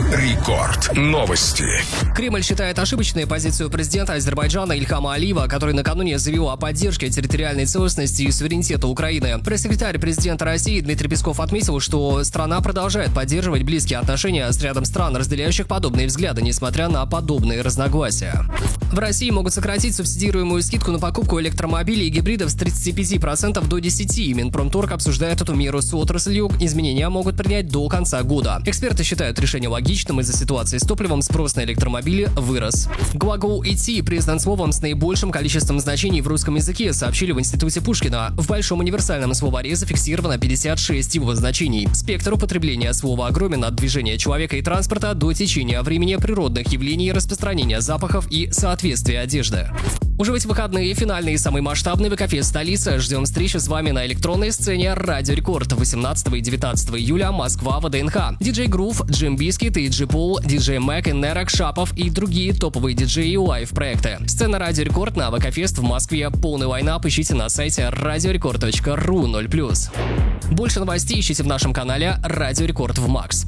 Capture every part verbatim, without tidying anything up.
Рекорд. Новости. Кремль считает ошибочной позицию президента Азербайджана Ильхама Алиева, который накануне заявил о поддержке территориальной целостности и суверенитета Украины. Пресс-секретарь президента России Дмитрий Песков отметил, что страна продолжает поддерживать близкие отношения с рядом стран, разделяющих подобные взгляды, несмотря на подобные разногласия. В России могут сократить субсидируемую скидку на покупку электромобилей и гибридов с тридцати пяти процентов до десяти процентов. Минпромторг обсуждает эту меру с отраслью. Изменения могут принять до конца года. Эксперты считают решение логичным из-за ситуации с топливом. Спрос на электромобили вырос. Глагол «идти» признан словом с наибольшим количеством значений в русском языке, сообщили в Институте Пушкина. В большом универсальном словаре зафиксировано пятьдесят шесть его значений. Спектр употребления слова огромен от движения человека и транспорта до течения времени, природных явлений, распространения запахов и соответствия одежды. Уже в эти выходные финальный и самый масштабный ВК-фест столицы. Ждем встречи с вами на электронной сцене Радио Рекорд восемнадцатого и девятнадцатого июля, Москва, ВДНХ. Диджей Грув, Джим Бискит и Джи Пол, диджей Мэг и Нерак Шапов и другие топовые диджеи и лайв-проекты. Сцена Радио Рекорд на ВК-фест в Москве. Полный лайнап ищите на сайте радиорекорд точка ру ноль плюс. Больше новостей ищите в нашем канале Радио Рекорд в Макс.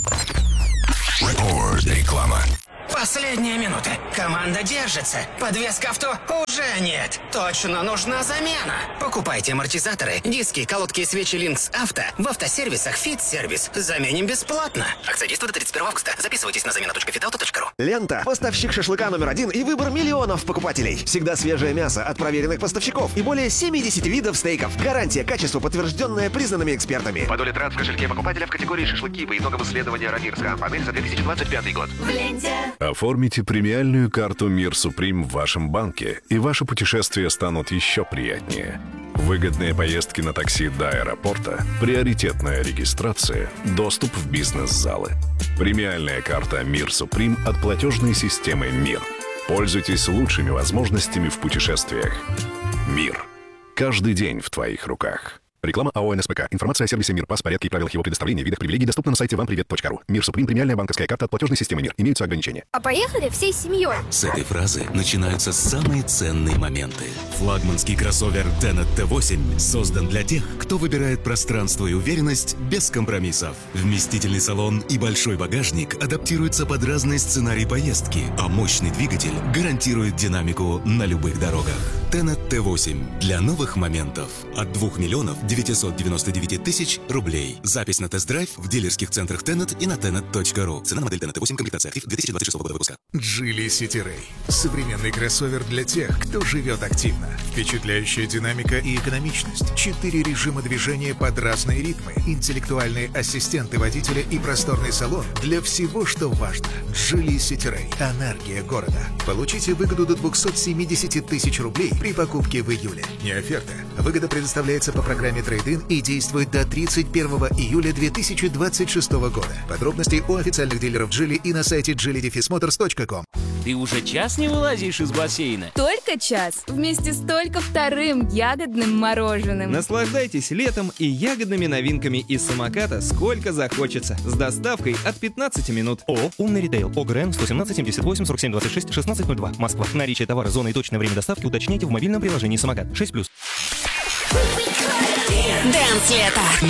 Рекорд. Реклама. Последние минуты. Команда держится. Подвеска авто уже нет. Точно нужна замена. Покупайте амортизаторы, диски, колодки и свечи Линкс Авто в автосервисах Фит-сервис. Заменим бесплатно. Акция действует до тридцать первого августа. Записывайтесь на замена точка фитауто точка ру. Лента. Поставщик шашлыка номер один и выбор миллионов покупателей. Всегда свежее мясо от проверенных поставщиков и более семидесяти видов стейков. Гарантия качества, подтвержденная признанными экспертами. По доле трат в кошельке покупателя в категории шашлыки по итогам исследования Равирска. Панель за две тысячи двадцать пятый год. В ленте. Оформите премиальную карту «Мир Суприм» в вашем банке, и ваши путешествия станут еще приятнее. Выгодные поездки на такси до аэропорта, приоритетная регистрация, доступ в бизнес-залы. Премиальная карта «Мир Суприм» от платежной системы «Мир». Пользуйтесь лучшими возможностями в путешествиях. «Мир». Каждый день в твоих руках. Реклама АО «НСПК». Информация о сервисе «Мир Пас», порядке и правилах его предоставления, видах привилегий доступна на сайте вам привет точка ру. «Мир Суприм» — премиальная банковская карта от платежной системы «Мир». Имеются ограничения. А поехали всей семьей. С этой фразы начинаются самые ценные моменты. Флагманский кроссовер Tenet Т восемь создан для тех, кто выбирает пространство и уверенность без компромиссов. Вместительный салон и большой багажник адаптируются под разные сценарии поездки, а мощный двигатель гарантирует динамику на любых дорогах. Tenet Т восемь для новых моментов от двух миллионов девятьсот девяносто девять тысяч рублей. Запись на тест-драйв в дилерских центрах Tenet и на tenet точка ру. Цена на модель Tenet Т восемь, комплектация актив две тысячи двадцать шестого года выпуска. Geely City Ray. Современный кроссовер для тех, кто живет активно. Впечатляющая динамика и экономичность. Четыре режима движения под разные ритмы. Интеллектуальные ассистенты водителя и просторный салон для всего, что важно. Geely City Ray. Энергия города. Получите выгоду до двухсот семидесяти тысяч рублей при покупке в июле. Не оферта. Выгода предоставляется по программе трейд-ин и действует до тридцать первого июля две тысячи двадцать шестого года. Подробности у официальных дилеров Geely и на сайте джили моторс точка ком. Ты уже час не вылазишь из бассейна? Только час. Вместе с только вторым ягодным мороженым. Наслаждайтесь летом и ягодными новинками из самоката сколько захочется. С доставкой от пятнадцати минут. ООО «Умный ритейл». ОГРН сто семнадцать семьдесят восемь сорок семь двадцать шесть шестнадцать ноль два. Москва. Наличие товара, зоны и точное время доставки уточняйте в мобильном приложении «Самокат». шесть плюс. Дэнс лето.